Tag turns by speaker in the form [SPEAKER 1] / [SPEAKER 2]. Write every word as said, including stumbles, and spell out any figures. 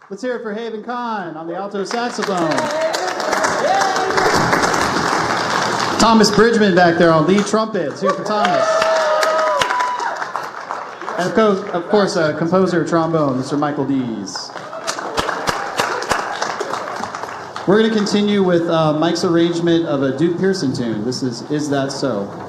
[SPEAKER 1] Let's hear it for Haven Kahn on the alto saxophone. Thomas Bridgman back there on lead trumpet. Let's hear it for Thomas. And of course, of course uh, composer trombone, Mister Michael Dees. We're going to continue with uh, Mike's arrangement of a Duke Pearson tune. This is Is That So?